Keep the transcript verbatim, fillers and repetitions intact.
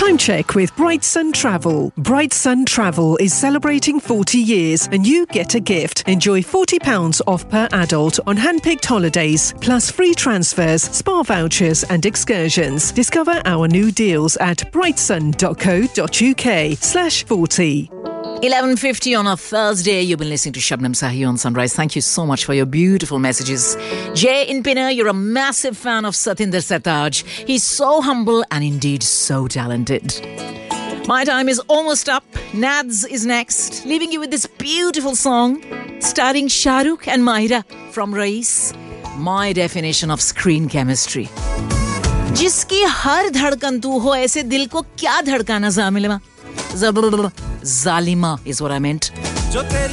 Time check with Bright Sun Travel. Bright Sun Travel is celebrating forty years and you get a gift. Enjoy forty pounds off per adult on hand-picked holidays, plus free transfers, spa vouchers and excursions. Discover our new deals at brightsun.co.uk slash 40. eleven fifty on a Thursday. You've been listening to Shabnam Sahi on Sunrise. Thank you so much for your beautiful messages. Jay in Pinner, you're a massive fan of Satinder Sartaaj. He's so humble and indeed so talented. My time is almost up. Nads is next, leaving you with this beautiful song starring Shah Rukh and Mahira from Raees. My definition of screen chemistry. जिसकी हर धड़कन तू हो, ऐसे दिल को क्या धड़काना Zaalima? Zaalima is what I meant.